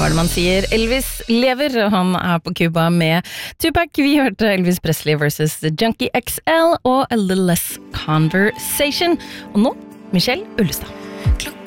hva er det man sier? Elvis lever, og han på Cuba med Tupac. Vi hørte Elvis Presley versus Junkie XL og A Little Less Conversation. Og nå, Michelle Ullestad.